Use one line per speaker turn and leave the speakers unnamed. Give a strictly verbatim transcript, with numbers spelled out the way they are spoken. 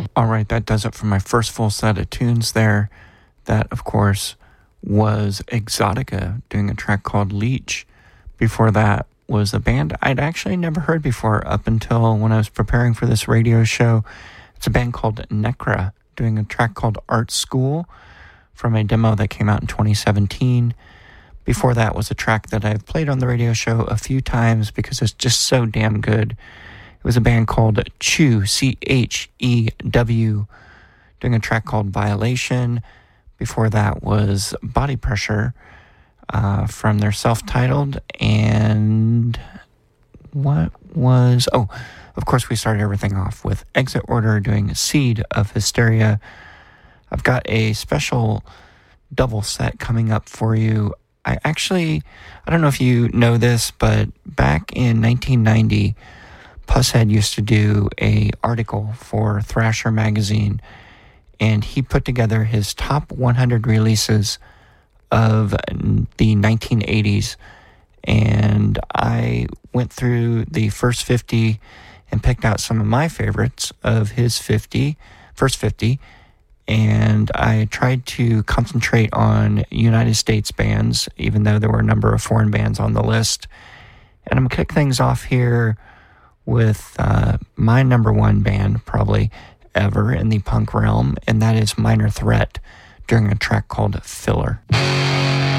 All right, that does it for my first full set of tunes there. That, of course, was Exotica doing a track called Leech. Before that was a band I'd actually never heard before up until when I was preparing for this radio show. It's a band called Necra doing a track called Art School from a demo that came out in twenty seventeen. Before that was a track that I've played on the radio show a few times because it's just so damn good. It was a band called Chew, C H E W, doing a track called Violation. Before that was Body Pressure uh, from their self-titled. And what was... Oh, of course we started everything off with Exit Order doing Seed of Hysteria. I've got a special double set coming up for you. I actually... I don't know if you know this, but back in nineteen ninety... Pusshead used to do a article for Thrasher magazine, and he put together his top one hundred releases of the nineteen eighties, and I went through the first fifty and picked out some of my favorites of his fifty, first fifty, and I tried to concentrate on United States bands, even though there were a number of foreign bands on the list. And I'm going to kick things off here with uh, my number one band probably ever in the punk realm, and that is Minor Threat, during a track called Filler.